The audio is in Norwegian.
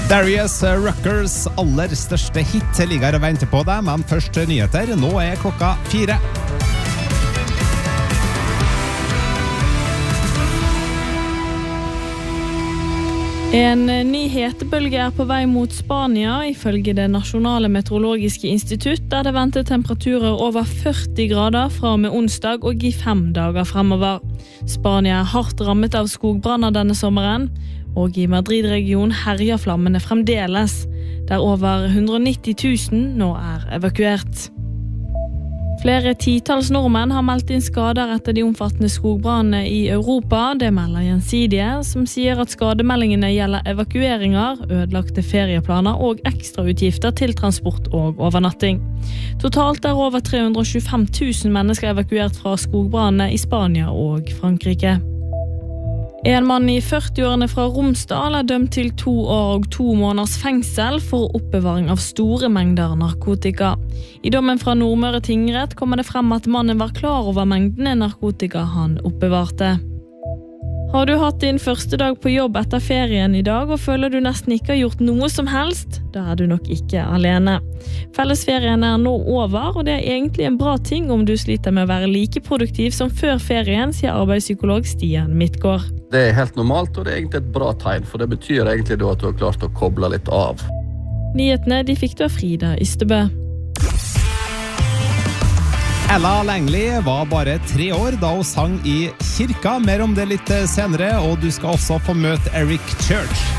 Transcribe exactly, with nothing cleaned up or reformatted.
Darius Ruckers aller største hit ligger og venter på deg, men først nyheter. Nå er klokka fire. En ny hetebølge er på vei mot Spania, ifølge det nasjonale meteorologiske institutt, der det venter temperaturer over førti grader fra og med onsdag og i fem dager fremover. Spania er hardt rammet av skogbranner denne sommeren, og i Madrid-regionen herjer flammene fremdeles, der over hundre og nitti tusen nå er evakuert. Flere titalls nordmenn har meldt inn skader etter de omfattende skogbrannene i Europa. Det melder Gjensidige, som sier at skademeldingene gjelder evakueringer, ødelagte ferieplaner og ekstrautgifter til transport og overnatting. Totalt er over tre hundre og tjuefem tusen mennesker evakuert fra skogbrannene i Spania og Frankrike. En mann i førti-årene fra Romsdal er dømt til to år og to måneders fengsel for oppbevaring av store mengder narkotika. I dommen fra Nordmøre tingrett kommer det frem at mannen var klar over mengdene narkotika han oppbevarte. Har du hatt din første dag på jobb etter ferien i dag og føler du nesten ikke har gjort noe som helst? Da er du nok ikke alene. Fellesferien er nå over, og det er egentlig en bra ting om du sliter med å være like produktiv som før ferien, sier arbeidspsykolog Stian Midtgaard. Det er helt normalt, og det er egentlig et bra tegn, for det betyr egentlig at du har klart å koble litt av. Nyhetene de fikk du av Frida Ystebø. Ella Langley var bare tre år da hun sang i kirka. Mer om det litt senere, og du skal også få møte Eric Church.